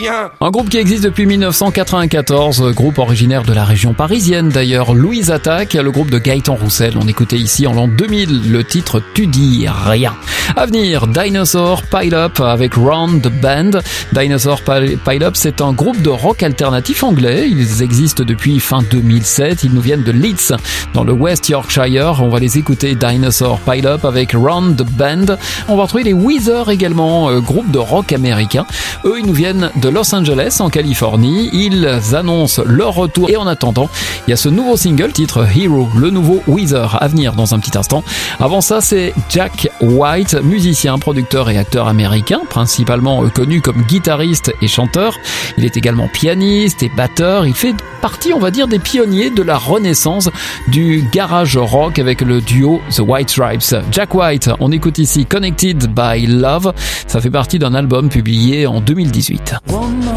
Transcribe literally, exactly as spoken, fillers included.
rien. Un groupe qui existe depuis dix-neuf cent quatre-vingt-quatorze, groupe originaire de la région parisienne d'ailleurs, Louise Attaque, le groupe de Gaëtan Roussel. On écoutait ici en l'an deux mille le titre Tu dis rien. À venir, Dinosaur Pile Up avec Round the Band. Dinosaur Pile Up, c'est un groupe de rock alternatif anglais. Ils existent depuis fin deux mille sept. Ils nous viennent de Leeds, dans le West Yorkshire. On va les écouter, Dinosaur Pile Up avec Round the Band. On va retrouver les Weezer également, euh, groupe de rock américain. Eux, ils nous viennent de Los Angeles, en Californie. Ils annoncent leur retour. Et en attendant, il y a ce nouveau single, titre Hero, le nouveau Weezer, à venir dans un petit instant. Avant ça, c'est Jack White, musicien, producteur et acteur américain, principalement connu comme guitariste et chanteur. Il est également pianiste et batteur. Il fait partie, on va dire, des pionniers de la renaissance du garage rock avec le duo The White Stripes. Jack White, on écoute ici Connected by Love. Ça fait partie d'un album publié en deux mille dix-huit.